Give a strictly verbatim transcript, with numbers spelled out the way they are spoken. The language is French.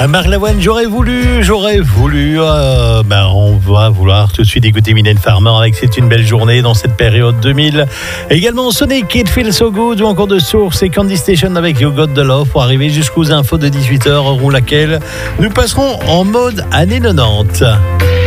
Marc Lavoine, j'aurais voulu, j'aurais voulu. Euh, ben on va vouloir tout de suite écouter Mylène Farmer avec C'est une belle journée dans cette période deux mille. Également Sonic, It Feels So Good ou encore de Source et Candy Station avec You Got The Love pour arriver jusqu'aux infos de dix-huit heures, où laquelle nous passerons en mode années quatre-vingt-dix.